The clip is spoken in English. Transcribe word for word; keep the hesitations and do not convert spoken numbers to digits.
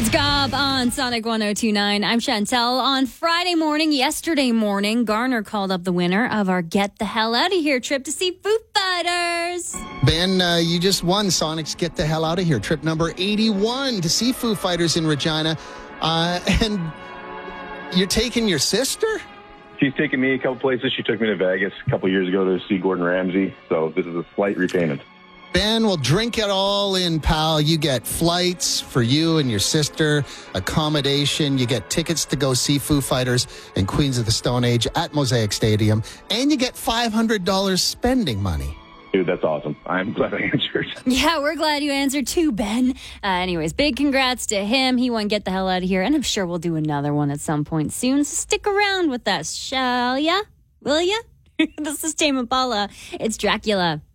It's Gob on Sonic one oh two point nine. I'm Chantel. On Friday morning, yesterday morning, Garner called up the winner of our Get the Hell Out of Here trip to see Foo Fighters. Ben, uh, you just won Sonic's Get the Hell Out of Here trip number eighty-one to see Foo Fighters in Regina. Uh, and you're taking your sister? She's taken me a couple places. She took me to Vegas a couple years ago to see Gordon Ramsay. So this is a slight repayment. Ben, we'll drink it all in, pal. You get flights for you and your sister, accommodation. You get tickets to go see Foo Fighters and Queens of the Stone Age at Mosaic Stadium. And you get five hundred dollars spending money. Dude, that's awesome. I'm glad I answered. Yeah, we're glad you answered too, Ben. Uh, anyways, big congrats to him. He won Get the Hell Out of Here. And I'm sure we'll do another one at some point soon. So stick around with us, shall ya? Will ya? This is Tame Impala. It's Dracula.